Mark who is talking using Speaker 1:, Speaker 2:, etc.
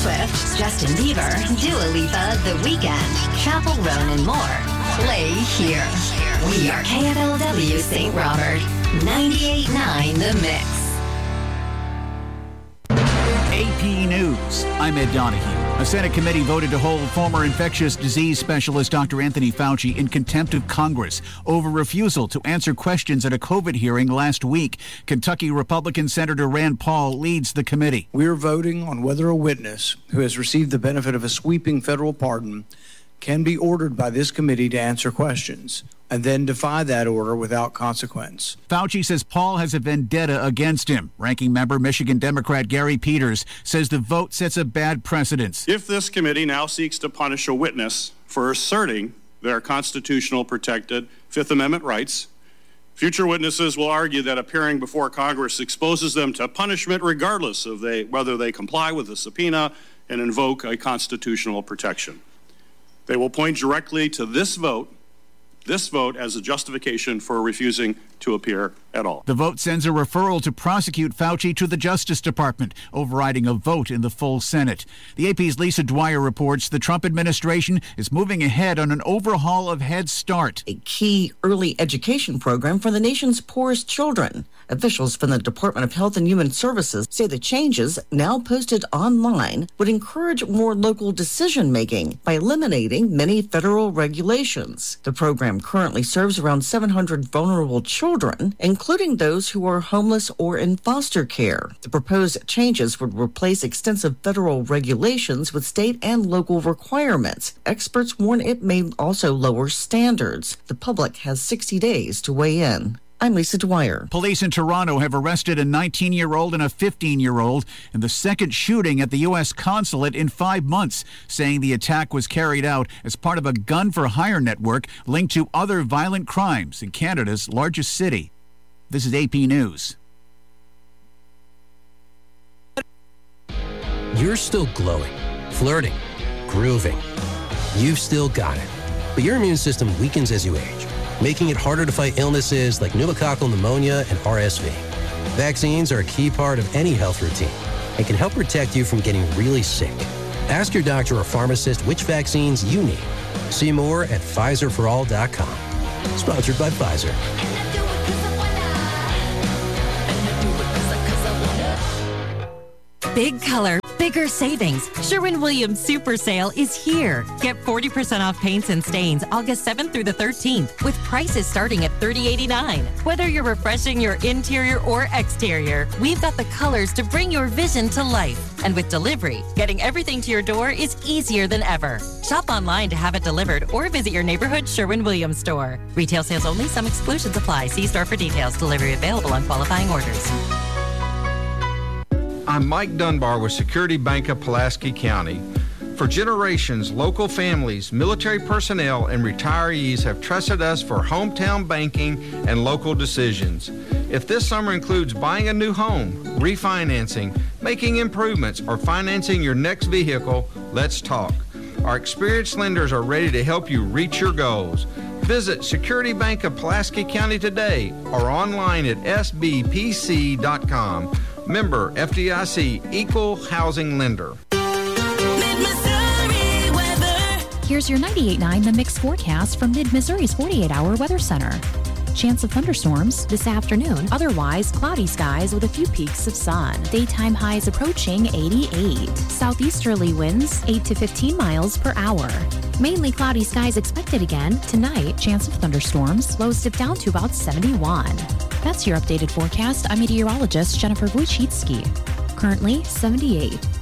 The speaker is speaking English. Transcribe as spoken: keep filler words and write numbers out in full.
Speaker 1: Swift, Justin Bieber, Dua Lipa, The Weeknd, Chappell Roan, and more. Play here. We are K F L W Saint Robert, ninety-eight point nine The Mix.
Speaker 2: A P News. I'm Ed Donahue. A Senate committee voted to hold former infectious disease specialist Doctor Anthony Fauci in contempt of Congress over refusal to answer questions at a COVID hearing last week. Kentucky Republican Senator Rand Paul leads the committee.
Speaker 3: We're voting on whether a witness who has received the benefit of a sweeping federal pardon can be ordered by this committee to answer questions and then defy that order without consequence.
Speaker 2: Fauci says Paul has a vendetta against him. Ranking member Michigan Democrat Gary Peters says the vote sets a bad precedent.
Speaker 4: If this committee now seeks to punish a witness for asserting their constitutional protected Fifth Amendment rights, future witnesses will argue that appearing before Congress exposes them to punishment regardless of they, whether they comply with the subpoena and invoke a constitutional protection. They will point directly to this vote, this vote as a justification for refusing to appear at all.
Speaker 2: The vote sends a referral to prosecute Fauci to the Justice Department, overriding a vote in the full Senate. The A P's Lisa Dwyer reports the Trump administration is moving ahead on an overhaul of Head Start,
Speaker 5: a key early education program for the nation's poorest children. Officials from the Department of Health and Human Services say the changes, now posted online, would encourage more local decision-making by eliminating many federal regulations. The program currently serves around seven hundred vulnerable children, including those who are homeless or in foster care. The proposed changes would replace extensive federal regulations with state and local requirements. Experts warn it may also lower standards. The public has sixty days to weigh in. I'm Lisa Dwyer.
Speaker 2: Police in Toronto have arrested a nineteen-year-old and a fifteen-year-old in the second shooting at the U S consulate in five months, saying the attack was carried out as part of a gun-for-hire network linked to other violent crimes in Canada's largest city. This is A P News.
Speaker 6: You're still glowing, flirting, grooving. You've still got it. But your immune system weakens as you age, making it harder to fight illnesses like pneumococcal pneumonia and R S V. Vaccines are a key part of any health routine and can help protect you from getting really sick. Ask your doctor or pharmacist which vaccines you need. See more at Pfizer for all dot com. Sponsored by Pfizer.
Speaker 7: Big color, bigger savings. Sherwin-Williams Super Sale is here. Get forty percent off paints and stains August seventh through the thirteenth with prices starting at thirty eighty-nine. Whether you're refreshing your interior or exterior, we've got the colors to bring your vision to life. And with delivery, getting everything to your door is easier than ever. Shop online to have it delivered or visit your neighborhood Sherwin-Williams store. Retail sales only. Some exclusions apply. See store for details. Delivery available on qualifying orders.
Speaker 8: I'm Mike Dunbar with Security Bank of Pulaski County. For generations, local families, military personnel, and retirees have trusted us for hometown banking and local decisions. If this summer includes buying a new home, refinancing, making improvements, or financing your next vehicle, let's talk. Our experienced lenders are ready to help you reach your goals. Visit Security Bank of Pulaski County today or online at s b p c dot com. Member F D I C, Equal Housing Lender.
Speaker 9: Here's your ninety-eight point nine The Mix forecast from Mid-Missouri's forty-eight hour Weather Center. Chance of thunderstorms this afternoon. Otherwise, cloudy skies with a few peaks of sun. Daytime highs approaching eighty-eight. Southeasterly winds eight to fifteen miles per hour. Mainly cloudy skies expected again. Tonight, chance of thunderstorms. Lows dip down to about seventy-one. That's your updated forecast. I'm meteorologist Jennifer Wojcicki. Currently, seventy-eight.